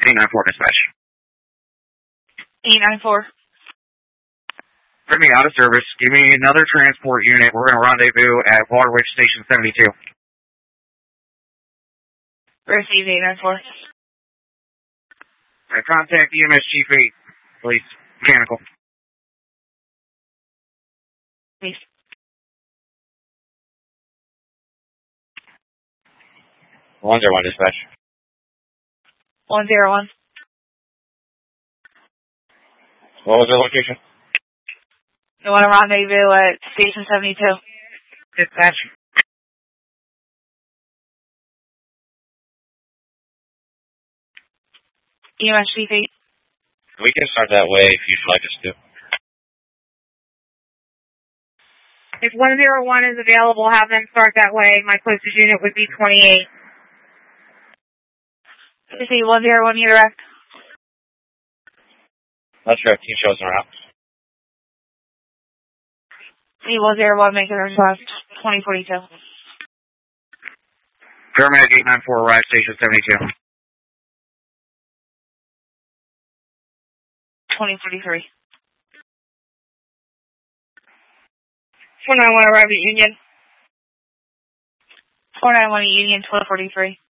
894 dispatch. 894. Put me out of service. Give me another transport unit. We're going to rendezvous at Waterwitch Station 72. Received 894. Contact EMS Chief 8, please. Mechanical. Please. 101 dispatch. 101. What was their location? You want to rendezvous at Station 72. Dispatch. EMS Chief 8. We can start that way if you'd like us to. If 101 is available, have them start that way. My closest unit would be 28. See 101, you direct. Let's go. Team shows in our house. See 101, make a response. 2042. Paramedic 894, arrive Station 72. 2043. 491 arrive at Union. 491 Union, 1243.